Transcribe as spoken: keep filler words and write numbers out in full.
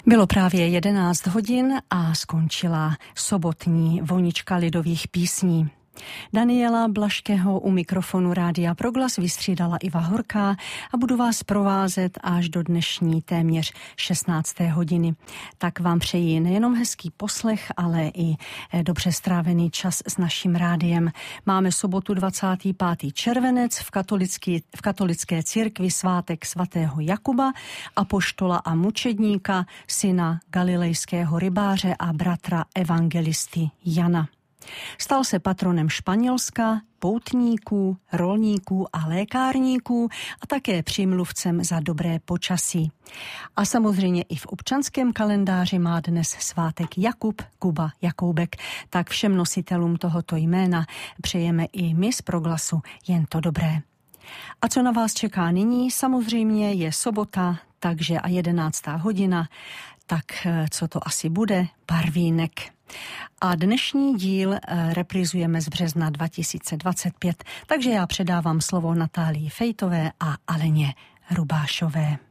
Bylo právě jedenáct hodin a skončila sobotní vonička lidových písní. Daniela Blažského u mikrofonu Rádia Proglas vystřídala Iva Horká a budu vás provázet až do dnešní téměř šestnácté hodiny. Tak vám přeji nejenom hezký poslech, ale i dobře strávený čas s naším rádiem. Máme sobotu dvacátého pátého červenec v, katolický, v katolické církvi svátek svatého Jakuba, apoštola a mučedníka, syna galilejského rybáře a bratra evangelisty Jana. Stal se patronem Španělska, poutníků, rolníků a lékárníků a také přímluvcem za dobré počasí. A samozřejmě i v občanském kalendáři má dnes svátek Jakub, Kuba, Jakoubek. Tak všem nositelům tohoto jména přejeme i my z Proglasu jen to dobré. A co na vás čeká nyní? Samozřejmě je sobota, takže a jedenáctá hodina, tak co to asi bude? Barvínek. A dnešní díl reprizujeme z března dva tisíce dvacet pět, takže já předávám slovo Natálii Fejtové a Aleně Rubášové.